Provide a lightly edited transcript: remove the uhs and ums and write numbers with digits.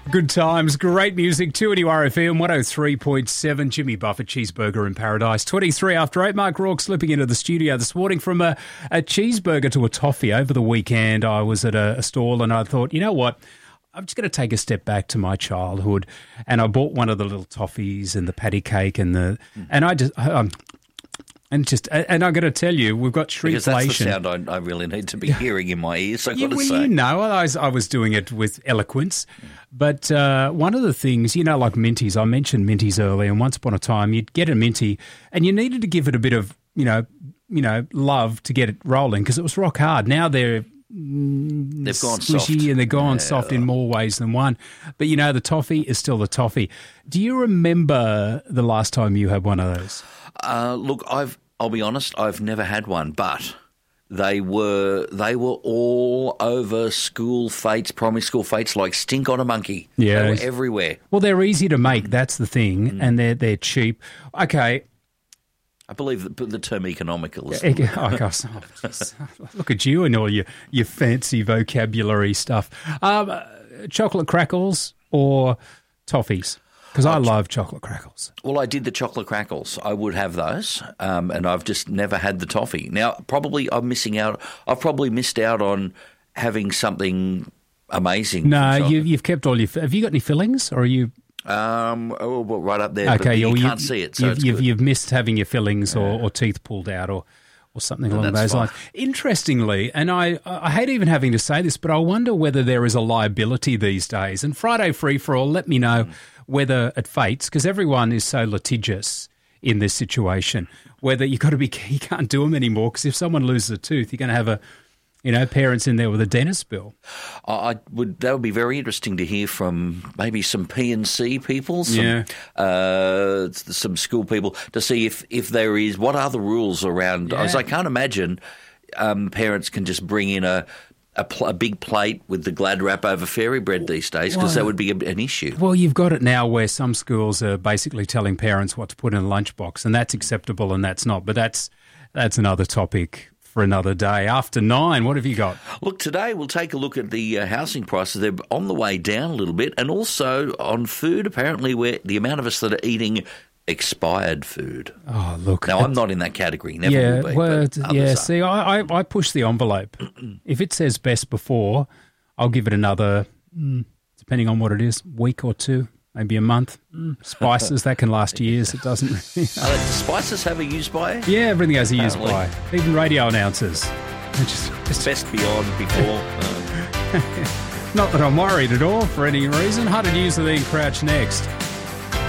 Good times, great music, 2NURFM 103.7, Jimmy Buffett, Cheeseburger in Paradise. 23 after 8, Mark Rourke slipping into the studio this morning from a cheeseburger to a toffee. Over the weekend, I was at a stall and I thought, you know what, I'm just going to take a step back to my childhood, and I bought one of the little toffees and the patty cake and I'm going to tell you, we've got shrinkflation. Because that's the sound I really need to be hearing in my ears, I've got to say. You know, I was doing it with eloquence. But one of the things, like Minties, I mentioned Minties earlier, and once upon a time you'd get a Minty and you needed to give it a bit of, love to get it rolling because it was rock hard. Now they've gone squishy soft. And they're gone soft in more ways than one. But, the toffee is still the toffee. Do you remember the last time you had one of those? Look, I'll be honest, I've never had one, but they were all over school fates, primary school fates, like stink on a monkey. Yeah. They were everywhere. Well, they're easy to make, that's the thing, and they're cheap. Okay. I believe the term economical is... Look at you and all your fancy vocabulary stuff. Chocolate crackles or toffees? Because I love chocolate crackles. Well, I did the chocolate crackles. I would have those, and I've just never had the toffee. Now, probably I'm missing out. I've probably missed out on having something amazing. No, you've kept all your... Have you got any fillings, or are you... right up there. Okay, but you can't see it, so you've missed having your fillings or teeth pulled out or something along those lines. Interestingly, and I hate even having to say this, but I wonder whether there is a liability these days. And Friday Free For All, let me know whether it fates, because everyone is so litigious in this situation, whether you can't do them anymore, because if someone loses a tooth, you're going to have parents in there with a dentist bill. That would be very interesting to hear from maybe some P&C people, some school people, to see if there is, what are the rules around, as I can't imagine parents can just bring in a big plate with the Glad wrap over fairy bread these days, because that would be an issue. Well, you've got it now where some schools are basically telling parents what to put in a lunchbox, and that's acceptable and that's not. But that's another topic for another day. After 9, what have you got? Look, today we'll take a look at the housing prices. They're on the way down a little bit, and also on food. Apparently, the amount of us that are eating expired food. Oh, look. Now, I'm not in that category. Never will be. Well, are. See, I push the envelope. If it says best before, I'll give it another, depending on what it is, week or two, maybe a month. Spices, that can last years. It doesn't really. Do spices have a use by? Yeah, everything has a use by. Even radio announcers. Just best beyond, before. Not that I'm worried at all for any reason. 100 News with Ian Crouch next.